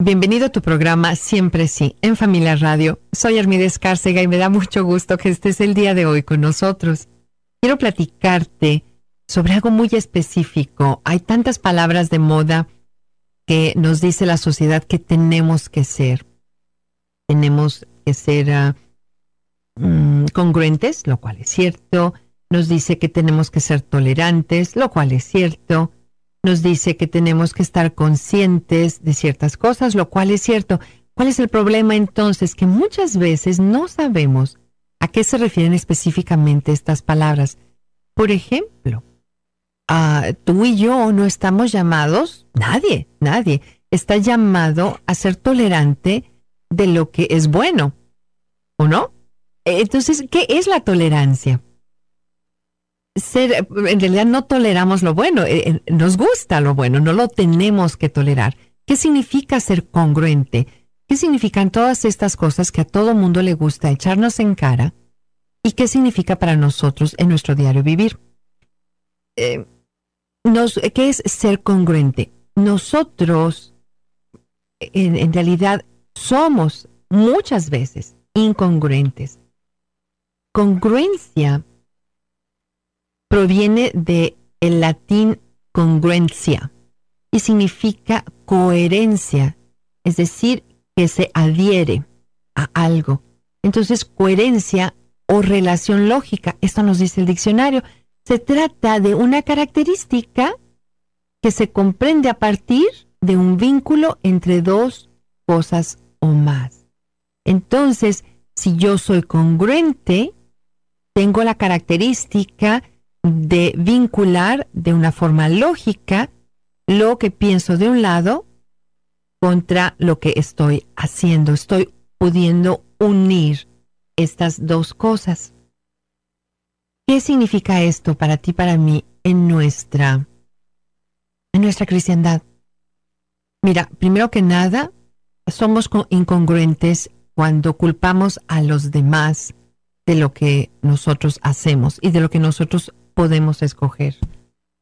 Bienvenido a tu programa Siempre Sí, en Familia Radio. Soy Armida Escárcega y me da mucho gusto que estés el día de hoy con nosotros. Quiero platicarte sobre algo muy específico. Hay tantas palabras de moda que nos dice la sociedad que tenemos que ser. Tenemos que ser congruentes, lo cual es cierto. Nos dice que tenemos que ser tolerantes, lo cual es cierto. Nos dice que tenemos que estar conscientes de ciertas cosas, lo cual es cierto. ¿Cuál es el problema entonces? Que muchas veces no sabemos a qué se refieren específicamente estas palabras. Por ejemplo, tú y yo no estamos llamados, nadie está llamado a ser tolerante de lo que es bueno, ¿o no? Entonces, ¿qué es la tolerancia? En realidad no toleramos lo bueno, nos gusta lo bueno, no lo tenemos que tolerar. ¿Qué significa ser congruente? ¿Qué significan todas estas cosas que a todo mundo le gusta echarnos en cara? ¿Y qué significa para nosotros en nuestro diario vivir? ¿Qué es ser congruente? Nosotros, en realidad, somos muchas veces incongruentes. Congruencia proviene del latín congruencia y significa coherencia, es decir, que se adhiere a algo. Entonces, coherencia o relación lógica, esto nos dice el diccionario, se trata de una característica que se comprende a partir de un vínculo entre dos cosas o más. Entonces, si yo soy congruente, tengo la característica de vincular de una forma lógica lo que pienso de un lado contra lo que estoy haciendo. Estoy pudiendo unir estas dos cosas. ¿Qué significa esto para ti, para mí, en nuestra cristiandad? Mira, primero que nada, somos incongruentes cuando culpamos a los demás de lo que nosotros hacemos y de lo que nosotros podemos escoger.